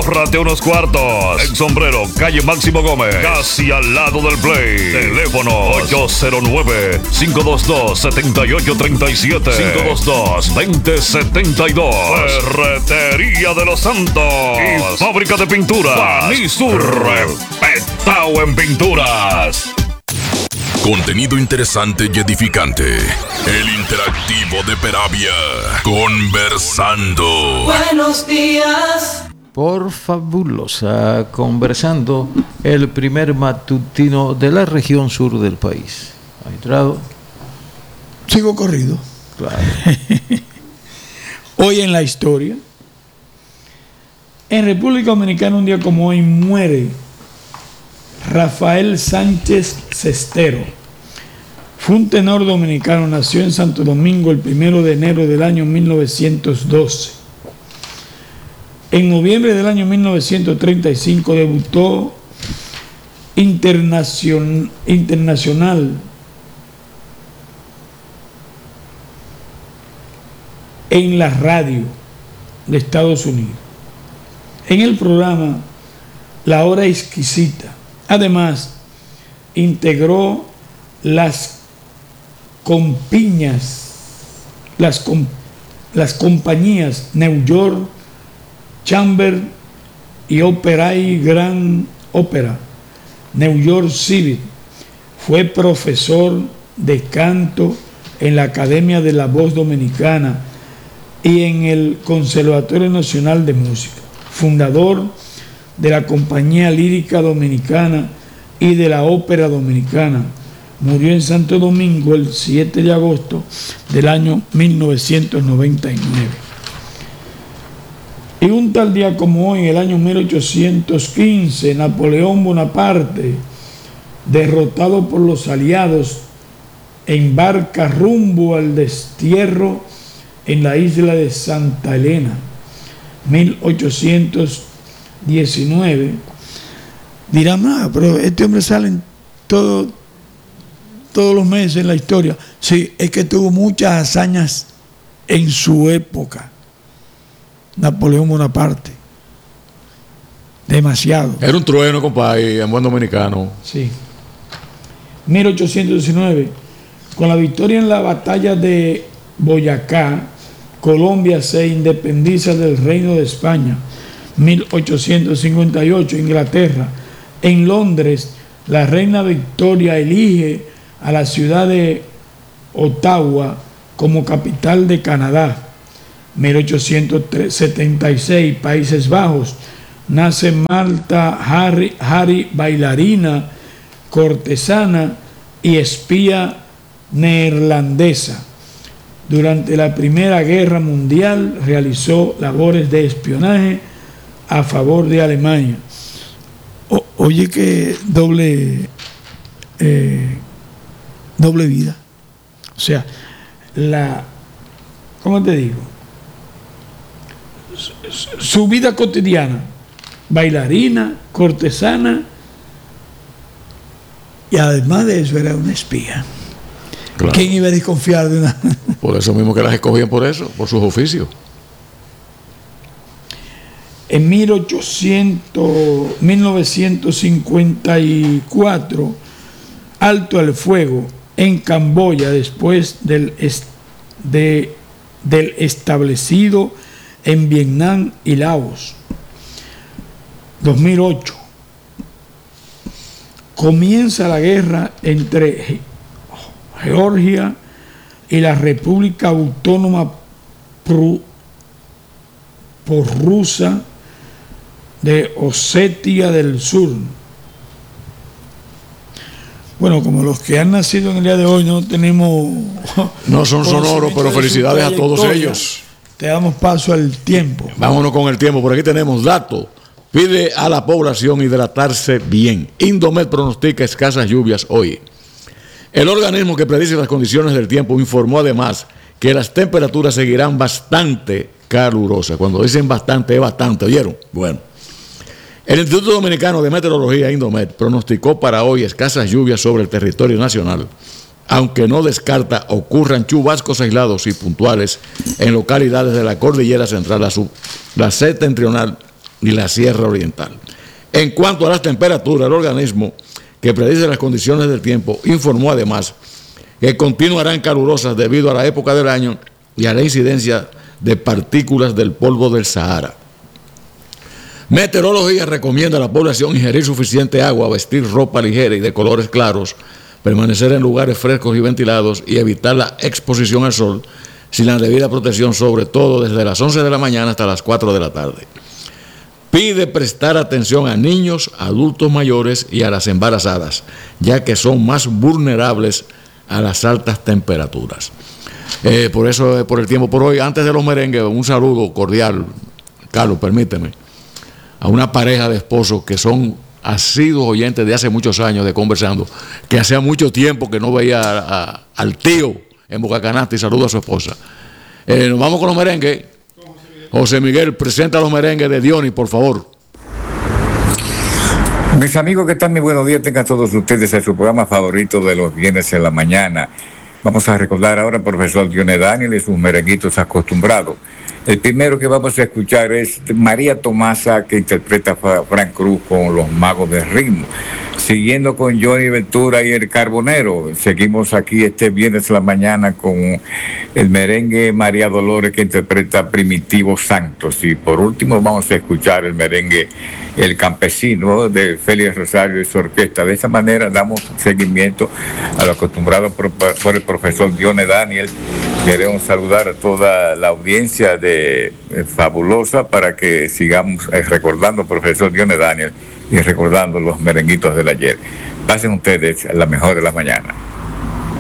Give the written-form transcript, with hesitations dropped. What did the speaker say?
Ahórrate unos cuartos. En Sombrero, calle Máximo Gómez, casi al lado del Play. Teléfono 809-522-7837. 522-2072. Ferretería de los Santos. Y fábrica de pinturas. Banisur. Respetado en pinturas. Contenido interesante y edificante. El interactivo de Peravia. Conversando. Buenos días. Por Fabulosa, Conversando, el primer matutino de la región sur del país. ¿Ha entrado? Sigo corrido. Claro. Hoy en la historia. En República Dominicana, un día como hoy, muere Rafael Sánchez Cestero. Fue un tenor dominicano, nació en Santo Domingo el 1 de enero del año 1912. En noviembre del año 1935 debutó internacional en la radio de Estados Unidos, en el programa La Hora Exquisita. Además, integró las compañías New York Chamber y Operaí Gran Ópera, New York City. Fue profesor de canto en la Academia de la Voz Dominicana y en el Conservatorio Nacional de Música. Fundador de la Compañía Lírica Dominicana y de la Ópera Dominicana. Murió en Santo Domingo el 7 de agosto del año 1999. Y un tal día como hoy, en el año 1815, Napoleón Bonaparte, derrotado por los aliados, embarca rumbo al destierro en la isla de Santa Elena. 1819. Dirán, pero este hombre sale en todos los meses en la historia. Sí, es que tuvo muchas hazañas en su época. Napoleón Bonaparte. Demasiado. Era un trueno, compadre, en buen dominicano. Sí. 1819. Con la victoria en la batalla de Boyacá, Colombia se independiza del Reino de España. 1858. Inglaterra. En Londres, la reina Victoria elige a la ciudad de Ottawa como capital de Canadá. 1876, Países Bajos. Nace Marta Harry, bailarina, cortesana y espía neerlandesa. Durante la Primera Guerra Mundial realizó labores de espionaje a favor de Alemania. Oye, que doble vida. O sea, ¿cómo te digo? Su vida cotidiana, bailarina, cortesana, y además de eso era una espía. Claro. ¿Quién iba a desconfiar de una? Por eso mismo que las escogían, por eso, por sus oficios. En 1954, alto al fuego en Camboya después del establecido en Vietnam y Laos. 2008. Comienza la guerra entre Georgia y la República Autónoma Prorrusa de Osetia del Sur. Bueno, como los que han nacido en el día de hoy no tenemos... No son sonoros, pero felicidades a todos ellos. Te damos paso al tiempo. Vámonos con el tiempo. Por aquí tenemos datos. Pide a la población hidratarse bien. Indomet pronostica escasas lluvias hoy. El organismo que predice las condiciones del tiempo informó además que las temperaturas seguirán bastante calurosas. Cuando dicen bastante, es bastante, ¿oyeron? Bueno. El Instituto Dominicano de Meteorología, Indomet, pronosticó para hoy escasas lluvias sobre el territorio nacional, aunque no descarta ocurran chubascos aislados y puntuales en localidades de la Cordillera Central, la septentrional y la Sierra Oriental. En cuanto a las temperaturas, el organismo que predice las condiciones del tiempo informó además que continuarán calurosas debido a la época del año y a la incidencia de partículas del polvo del Sahara. Meteorología recomienda a la población ingerir suficiente agua, vestir ropa ligera y de colores claros, permanecer en lugares frescos y ventilados y evitar la exposición al sol sin la debida protección, sobre todo desde las 11 de la mañana hasta las 4 de la tarde. Pide prestar atención a niños, adultos mayores y a las embarazadas, ya que son más vulnerables a las altas temperaturas. Por eso, por el tiempo por hoy, antes de los merengues, un saludo cordial, Carlos, permíteme, a una pareja de esposos que son asiduos oyentes de hace muchos años de Conversando, que hacía mucho tiempo que no veía al tío en Boca Canasta, y saludo a su esposa. Nos vamos con los merengues. José Miguel, presenta los merengues de Diony, por favor. Mis amigos, ¿qué tal? Muy buenos días, tengan todos ustedes en su programa favorito de los viernes en la mañana. Vamos a recordar ahora al profesor Diony Daniel y sus merenguitos acostumbrados. El primero que vamos a escuchar es María Tomasa, que interpreta a Frank Cruz con Los Magos del Ritmo. Siguiendo con Johnny Ventura y El Carbonero, seguimos aquí este viernes en la mañana con el merengue María Dolores, que interpreta Primitivo Santos. Y por último vamos a escuchar el merengue El Campesino de Félix Rosario y su orquesta. De esa manera damos seguimiento a lo acostumbrado por el profesor Diony Daniel. Queremos saludar a toda la audiencia de Fabulosa para que sigamos recordando al profesor Diony Daniel y recordando los merenguitos del ayer. Pasen ustedes la mejor de las mañanas.